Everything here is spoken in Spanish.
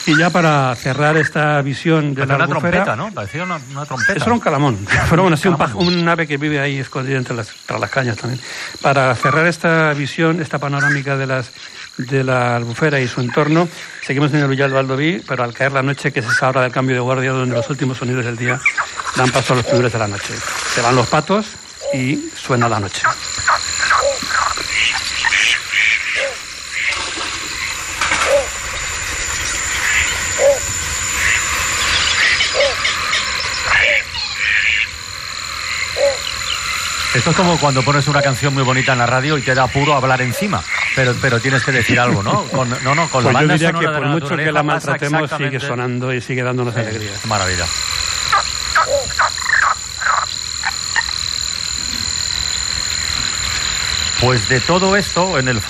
Y ya para cerrar esta visión de la albufera... Una trompeta, ¿no? Parecía una trompeta. Eso era un calamón. Pero bueno, sí, un ave que vive ahí escondida entre las cañas también. Para cerrar esta visión, esta panorámica de la albufera y su entorno, seguimos en el Ullal Baldoví, pero al caer la noche, que es esa hora del cambio de guardia, donde los últimos sonidos del día dan paso a los primeros de la noche. Se van los patos y suena la noche. Esto es como cuando pones una canción muy bonita en la radio y te da apuro hablar encima, pero tienes que decir algo, ¿no? Con la pues banda yo diría sonora que por mucho que la maltratemos sigue sonando y sigue dándonos alegrías. Maravilla. Pues de todo esto, en el